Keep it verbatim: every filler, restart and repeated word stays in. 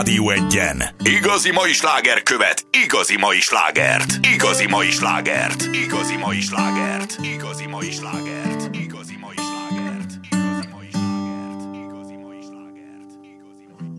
Rádió Egyen. Igazi mai sláger követ, igazi mai slágert. Igazi mai slágert. Igazi mai slágert. Igazi mai slágert. Igazi mai slágert.